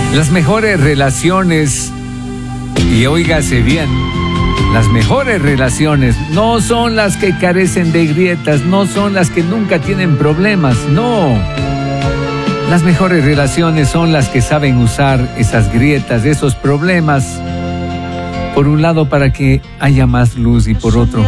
Las mejores relaciones, y óigase bien, las mejores relaciones no son las que carecen de grietas, no son las que nunca tienen problemas, no. Las mejores relaciones son las que saben usar esas grietas, esos problemas, por un lado para que haya más luz y por otro